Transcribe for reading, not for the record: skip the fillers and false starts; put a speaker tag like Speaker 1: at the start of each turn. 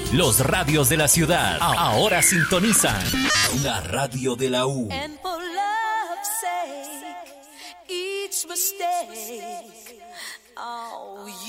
Speaker 1: Los radios de la ciudad ahora sintonizan la radio de la U.
Speaker 2: And for love's sake, each mistake, oh,